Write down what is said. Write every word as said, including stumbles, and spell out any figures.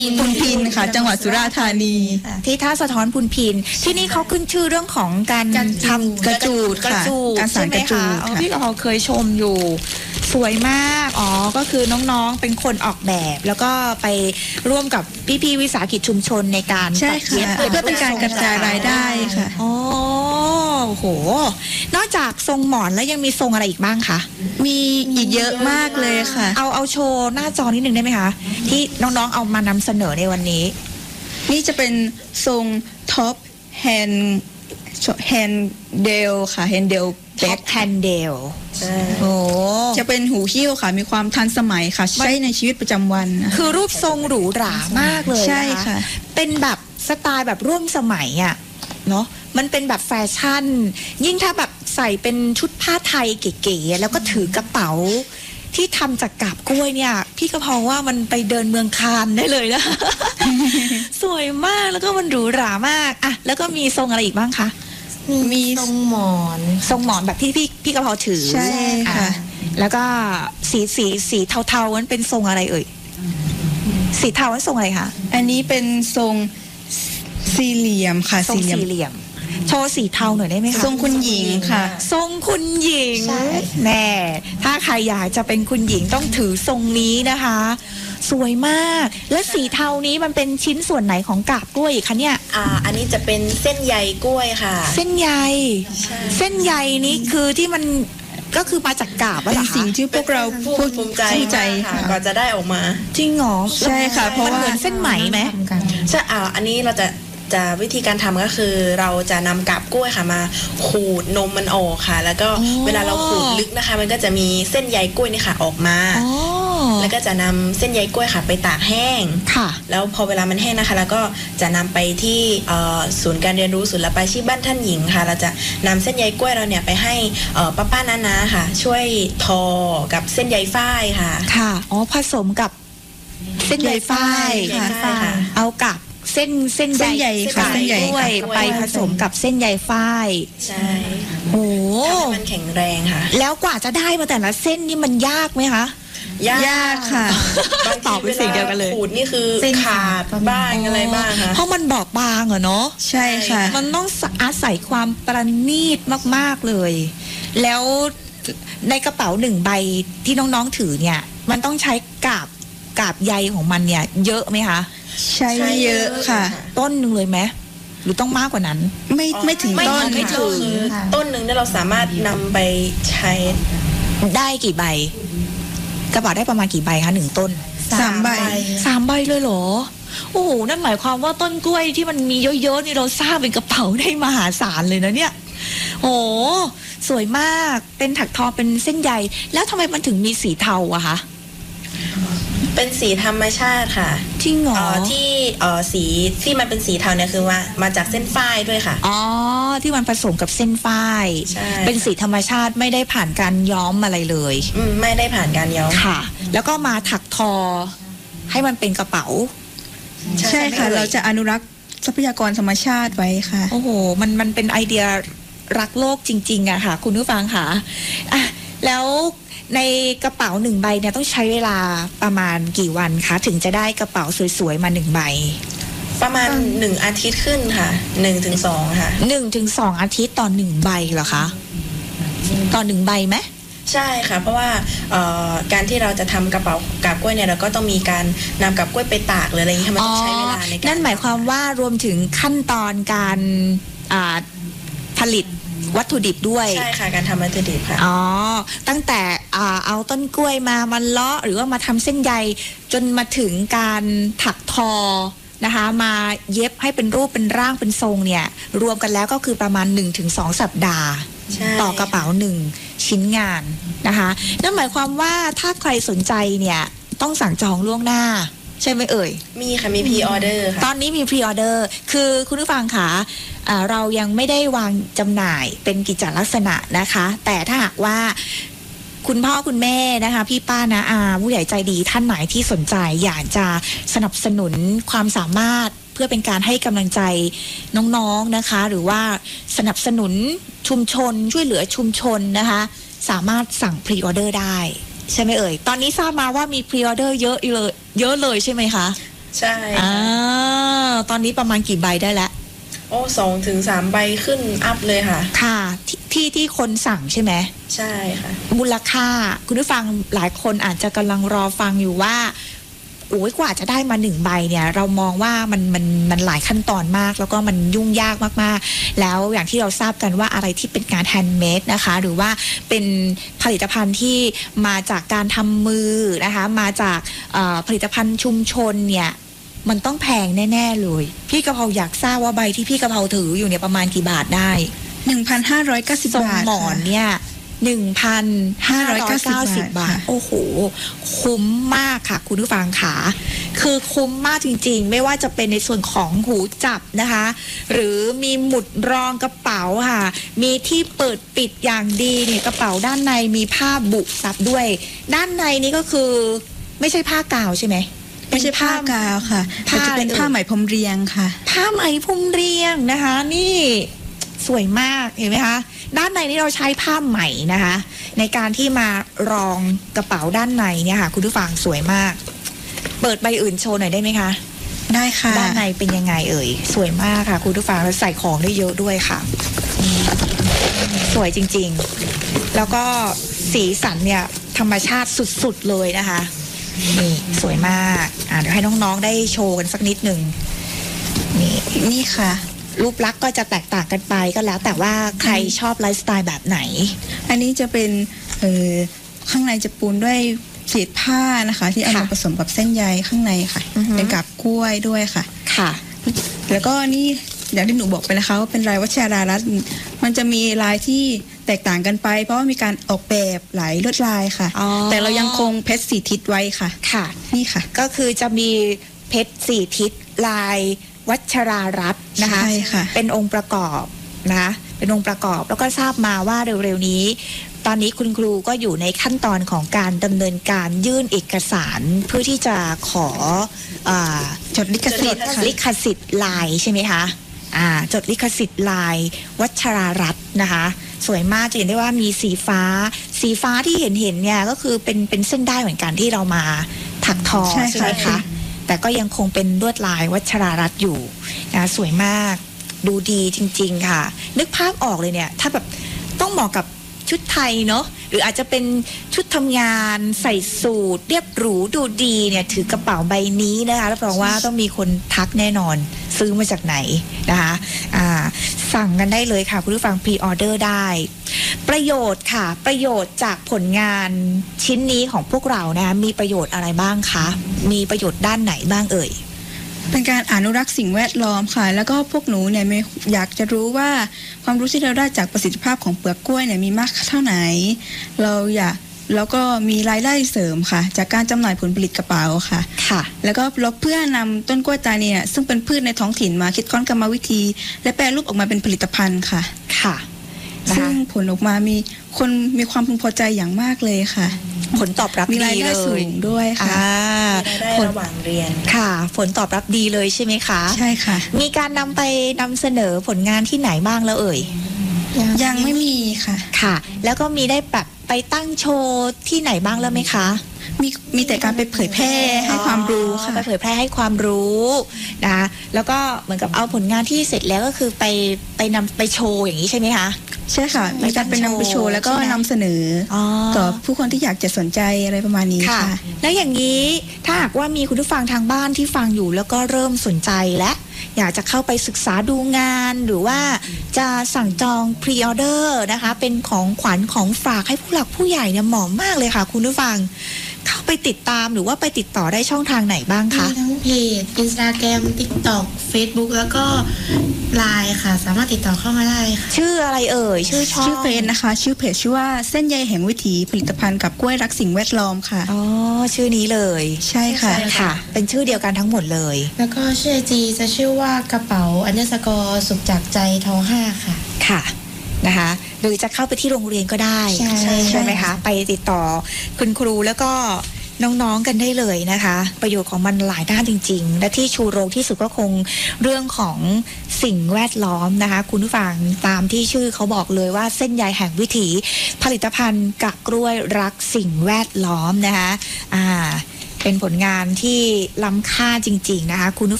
พุนพินค่ะจังหวัดสุราษฎร์ธานีที่ท่าสะท้อนพุนพินที่นี่เขาขึ้นชื่อเรื่องของการทำกระจูดค่ะการสานกระจูดพี่เราเคยชมอยู่สวยมากอ๋อก็คือน้องๆเป็นคนออกแบบแล้วก็ไปร่วมกับพี่ๆวิสาหกิจชุมชนในการใช่ค่ะเพื่อเป็นการกระจายรายได้ค่ะอ๋อโหนอกจากทรงหมอนแล้วยังมีทรงอะไรอีกบ้างคะมีอีกเยอะมากเลยค่ะเอาเอาโชว์หน้าจอนิดนึงได้ไหมคะที่น้องๆเอามานำเสนอในวันนี้นี่จะเป็นทรงท็อปแฮนด์แฮนด์เดลค่ะแฮนด์เดลแบ็คแฮนด์เดลโอ้จะเป็นหูหิ้วค่ะมีความทันสมัยค่ะใช้ในชีวิตประจำวันคือรูปทรงหรูหรามากเลยใช่ค่ะเป็นแบบสไตล์แบบร่วมสมัยอ่ะเนาะมันเป็นแบบแฟชั่นยิ่งถ้าแบบใส่เป็นชุดผ้าไทยเก๋ๆแล้วก็ถือกระเป๋าที่ทำจากกาบกล้วยเนี่ยพี่ก็พอว่ามันไปเดินเมืองคานได้เลยนะ สวยมากแล้วก็มันหรูหรามากอ่ะแล้วก็มีทรงอะไรอีกบ้างคะมีทรงหมอนทรงหมอนแบบที่พี่พี่กระเพราถือใช่ค่ะแล้วก็สีสีสีเทาๆนั้นเป็นทรงอะไรเอ่ยสีเทานั้นทรงอะไรคะอันนี้เป็นทรงสี่เหลี่ยมค่ะทรงสี่เหลี่ยมโชว์สีเทาหน่อยได้ไหมคะทรงคุณหญิงค่ะทรงคุณหญิงแน่ถ้าใครอยากจะเป็นคุณหญิงต้องถือทรงนี้นะคะสวยมากและสีเทานี้มันเป็นชิ้นส่วนไหนของกาบกล้วยคะเนี่ยอ่าอันนี้จะเป็นเส้นใยกล้วยค่ะเส้นใยเส้นใยนี้คือที่มันก็คือมาจากกาบเป็นสิ่งที่พวกเราภูมิใจใจค่ะก็จะได้ออกมาจริงเหรอใช่ค่ะเพราะว่าเหมือนเส้นไหมไหมใช่อ่าอันนี้เราจะจะวิธีการทำก็คือเราจะนำกาบกล้วยค่ะมาขูดนมมันออกค่ะแล้วก็เวลาเราขูดลึกนะคะมันก็จะมีเส้นใยกล้วยนี่ค่ะออกมาแล้วก็จะนำเส้นใยกล้วยค่ะไปตากแห้งค่ะแล้วพอเวลามันแห้งนะคะแล้วก็จะนำไปที่ศูนย์การเรียนรู้ศูนย์ระบายชีพบ้านท่านหญิงค่ะเราจะนำเส้นใยกล้วยเราเนี่ยไปให้ป้าป้าน้าน้าค่ะช่วยทอกับเส้นใยฝ้ายค่ะค่ะอ๋อผสมกับเส้นใยฝ้ายค่ะเอากับเส้นเส้นใยค่ะเส้นใยกล้วยไปผสมกับเส้นใยฝ้ายใช่โอ้ทำให้มันแข็งแรงค่ะแล้วกว่าจะได้มาแต่ละเส้นนี่มันยากไหมคะยากค่ะตอบเป็นสิ่งเดียวกันเลยขูดนี่คือขาดบ้างอะไรบ้างค่ะเพราะมันบอบบางอะเนาะใช่ค่ะมันต้องอาศัยความประณีตมากๆเลยแล้วในกระเป๋าหนึ่งใบที่น้องๆถือเนี่ยมันต้องใช้กาบกาบใยของมันเนี่ยเยอะไหมคะใช้เยอะค่ะต้นหนึ่งเลยไหมหรือต้องมากกว่านั้นไม่ไม่ถึงต้นไม่ถึงต้นหนึ่งเนี่ยเราสามารถนำไปใช้ได้กี่ใบกระเป๋าได้ประมาณกี่ใบคะหนึ่งต้นสามใบสามใบเลยเหรอโอ้โหนั่นหมายความว่าต้นกล้วยที่มันมีเยอะๆนี่เราสร้างเป็นกระเป๋าได้มหาศาลเลยนะเนี่ยโอ้สวยมากเป็นถักทอเป็นเส้นใยแล้วทำไมมันถึงมีสีเทาอะคะเป็นสีธรรมชาติค่ะจริงเหรอที่เอ่อสีที่มันเป็นสีเทาเนี่ยคือว่ามาจากเส้นฝ้ายด้วยค่ะอ๋อที่มันผสมกับเส้นฝ้ายเป็นสีธรรมชาติไม่ได้ผ่านการย้อมอะไรเลยอืมไม่ได้ผ่านการย้อมค่ะแล้วก็มาถักทอให้มันเป็นกระเป๋าใช่ค่ะเราจะอนุรักษ์ทรัพยากรธรรมชาติไว้ค่ะโอ้โหมันมันเป็นไอเดียรักโลกจริงๆอะค่ะคุณผู้ฟังค่ะอ่ะแล้วในกระเป๋าหนึ่งใบเนี่ยต้องใช้เวลาประมาณกี่วันคะถึงจะได้กระเป๋าสวยๆมาหนึ่งใบประมาณหนึ่งอาทิตย์ขึ้นค่ะหนึ่งถึงสองค่ะหนึ่งถึงสองอาทิตย์ต่อหนึ่งใบเหรอคะต่อหนึ่งใบไหมใช่ค่ะเพราะว่าการที่เราจะทำกระเป๋ากาบกล้วยเนี่ยเราก็ต้องมีการนำกาบกล้วยไปตากหรืออะไรอย่างนี้มันต้องใช้เวลาในการนั่นหมายความว่ารวมถึงขั้นตอนการผลิตวัตถุดิบด้วยใช่ค่ะการทำวัตถุดิบค่ะอ๋อตั้งแต่เอาต้นกล้วยมามันเลาะหรือว่ามาทำเส้นใยจนมาถึงการถักทอนะคะมาเย็บให้เป็นรูปเป็นร่างเป็นทรงเนี่ยรวมกันแล้วก็คือประมาณ หนึ่งถึงสอง สัปดาห์ต่อกระเป๋าหนึ่งชิ้นงานนะคะนั่นหมายความว่าถ้าใครสนใจเนี่ยต้องสั่งจองล่วงหน้าใช่ไหมเอ่ยมีค่ะมีพรีออเดอร์ค่ะตอนนี้มีพรีออเดอร์คือคุณผู้ฟังค่ะเรายังไม่ได้วางจำหน่ายเป็นกิจลักษณะนะคะแต่ถ้าหากว่าคุณพ่อคุณแม่นะคะพี่ป้านะอาผู้ใหญ่ใจดีท่านไหนที่สนใจอยากจะสนับสนุนความสามารถเพื่อเป็นการให้กำลังใจน้องๆนะคะหรือว่าสนับสนุนชุมชนช่วยเหลือชุมชนนะคะสามารถสั่งพรีออเดอร์ได้ใช่ไหมเอ่ยตอนนี้ทราบมาว่ามีพรีออเดอร์เยอะเลยเยอะเลยใช่ไหมคะใช่อ่าตอนนี้ประมาณกี่ใบได้แล้วโอ้สองถึงสามใบขึ้นอัพเลยค่ะค่ะทที่ที่คนสั่งใช่ไหมใช่ค่ะมูลค่าคุณผู้ฟังหลายคนอาจจะกำลังรอฟังอยู่ว่าโอ้ยกว่าจะได้มาหนึ่งใบเนี่ยเรามองว่ามันมันมันหลายขั้นตอนมากแล้วก็มันยุ่งยากมากๆแล้วอย่างที่เราทราบกันว่าอะไรที่เป็นงานแฮนด์เมดนะคะหรือว่าเป็นผลิตภัณฑ์ที่มาจากการทำมือนะคะมาจากผลิตภัณฑ์ชุมชนเนี่ยมันต้องแพงแน่ๆเลยพี่กะเพราอยากทราบว่าใบที่พี่กะเพราถืออยู่เนี่ยประมาณกี่บาทได้หนึ่งพันห้าร้อยเก้าสิบ บาทหมอนเนี่ย หนึ่งพันห้าร้อยเก้าสิบ บาทโอ้โหคุ้มมากค่ะคุณผู้ฟังค่ะคือคุ้มมากจริงๆไม่ว่าจะเป็นในส่วนของหูจับนะคะหรือมีหมุดรองกระเป๋าค่ะมีที่เปิดปิดอย่างดีเนี่ยกระเป๋าด้านในมีผ้าบุซับด้วยด้านในนี่ก็คือไม่ใช่ผ้ากาวใช่ไหมไม่ใช่ผ้ากาวค่ะแต่จะเป็นผ้าไหมพรมเรียงค่ะผ้าไหมพรมเรียงนะคะนี่สวยมากเห็นไหมคะด้านในนี่เราใช้ผ้าไหมนะคะในการที่มารองกระเป๋าด้านในเนี่ยค่ะคุณผู้ฟังสวยมากเปิดใบอื่นโชว์หน่อยได้ไหมคะได้ค่ะด้านในเป็นยังไงเอ่ยสวยมากค่ะคุณผู้ฟังแล้วใส่ของได้เยอะด้วยค่ะสวยจริงๆแล้วก็สีสันเนี่ยธรรมชาติสุดๆเลยนะคะนี่สวยมากอ่ะเดี๋ยวให้น้องๆได้โชว์กันสักนิดหนึ่งนี่นี่ค่ะรูปลักษณ์ก็จะแตกต่างกันไปก็แล้วแต่ว่าใครชอบไลฟ์สไตล์แบบไหนอันนี้จะเป็นเอ่อข้างในจะปูนด้วยเศษผ้านะคะที่เอามาผสมกับเส้นใยข้างในค่ะเป็นกับกล้วยด้วยค่ะค่ะแล้วก็นี่อย่างที่หนูบอกไปนะคะว่าเป็นลายวัชรารัตน์มันจะมีลายที่แตกต่างกันไปเพราะว่ามีการออกแบบหลายลวดลายค่ะแต่เรายังคงเพชรสี่ทิศไว้ค่ะค่ะนี่ค่ะก็คือจะมีเพชรสี่ทิศลายวัชรารัตน์นะคะใช่ค่ะเป็นองค์ประกอบนะคะเป็นองค์ประกอบแล้วก็ทราบมาว่าเร็วๆนี้ตอนนี้คุณครูก็อยู่ในขั้นตอนของการดำเนินการยื่นเอกสารเพื่อที่จะขอจดลิขสิทธิ์ลิขสิทธิ์ลายใช่ไหมคะอ่าจดลิขสิทธิ์ลายวัชรารัตน์นะคะสวยมากจะเห็นได้ว่ามีสีฟ้าสีฟ้าที่เห็นเห็นเนี่ยก็คือเป็นเป็นเส้นได้เหมือนกันที่เรามาถักทอใช่ไหมคะแต่ก็ยังคงเป็นลวดลายวัชรารัตน์อยู่นะสวยมากดูดีจริงๆค่ะนึกภาพออกเลยเนี่ยถ้าแบบต้องเหมาะกับชุดไทยเนาะหรืออาจจะเป็นชุดทำงานใส่สูทเรียบหรูดูดีเนี่ยถือกระเป๋าใบนี้นะคะรับรองว่าต้องมีคนทักแน่นอนซื้อมาจากไหนนะคะอ่าสั่งกันได้เลยค่ะคุณผู้ฟังพรีออเดอร์ได้ประโยชน์ค่ะประโยชน์จากผลงานชิ้นนี้ของพวกเรานะคะมีประโยชน์อะไรบ้างคะมีประโยชน์ด้านไหนบ้างเอ่ยเป็นการอนุรักษ์สิ่งแวดล้อมค่ะแล้วก็พวกหนูเนี่ยอยากจะรู้ว่าความรู้ที่เราได้จากประสิทธิภาพของเปลือกกล้วยเนี่ยมีมากเท่าไหนเราอยากแล้วก็มีรายได้เสริมค่ะจากการจำหน่ายผลผลิตกระเป๋าค่ะค่ะแล้วก็เพื่อนำต้นกล้วยตาเนี่ยซึ่งเป็นพืชในท้องถิ่นมาคิดค้นกรรมวิธีและแปรรูปออกมาเป็นผลิตภัณฑ์ค่ะค่ะซึ่งผลออกมามีคนมีความพึงพอใจอย่างมากเลยค่ะผลตอบรับดีเลยด้วยค่ะได้ระหว่างเรียนค่ะผลตอบรับดีเลยใช่ไหมคะใช่ค่ะมีการนำไปนำเสนอผลงานที่ไหนบ้างแล้วเอ่ยยังไม่มีค่ะค่ะแล้วก็มีได้แบบไปตั้งโชว์ที่ไหนบ้างแล้วไหมคะมีมีแต่การไปเผยแพร่ให้ความรู้ค่ะไปเผยแพร่ให้ความรู้นะแล้วก็เหมือนกับเอาผลงานที่เสร็จแล้วก็คือไปไปนำไปโชว์อย่างนี้ใช่ไหมคะใช่ค่ะมีการไปนำไปโชว์แล้วก็นำเสนอต่อผู้คนที่อยากจะสนใจอะไรประมาณนี้ค่ะแล้วอย่างนี้ถ้าหากว่ามีคุณผู้ฟังทางบ้านที่ฟังอยู่แล้วก็เริ่มสนใจและอยากจะเข้าไปศึกษาดูงานหรือว่าจะสั่งจองพรีออเดอร์นะคะเป็นของขวัญของฝากให้ผู้หลักผู้ใหญ่เนี่ยเหมาะมากเลยค่ะคุณผู้ฟังเข้าไปติดตามหรือว่าไปติดต่อได้ช่องทางไหนบ้างคะมีทั้งเพจ Instagram TikTok Facebook แล้วก็ ไลน์ ค่ะสามารถติดต่อเข้ามาได้ค่ะชื่ออะไรเอ่ยชื่อช่องชื่อเฟซนะคะชื่อเพจชื่อว่าเส้นใยแห่งวิถีผลิตภัณฑ์กับกล้วยรักสิ่งแวดล้อมค่ะอ๋อชื่อนี้เลยใช่ค่ะค่ะเป็นชื่อเดียวกันทั้งหมดเลยแล้วก็ชื่อ ไอ จี จะชื่อว่ากระเป๋าอันเดอร์สกอร์สุขจากใจทอห้าค่ะค่ะนะคะหรือจะเข้าไปที่โรงเรียนก็ได้ใช่ใช่ไหมคะไปติดต่อคุณครูแล้วก็น้องๆกันได้เลยนะคะประโยชน์ของมันหลายด้านจริงๆและที่ชูโรงที่สุดก็คงเรื่องของสิ่งแวดล้อมนะคะคุณผู้ฟังตามที่ชื่อเขาบอกเลยว่าเส้นใยแห่งวิถีผลิตภัณฑ์กับกล้วยรักสิ่งแวดล้อมนะคะอ่าเป็นผลงานที่ล้ำค่าจริงๆนะคะคุณผู้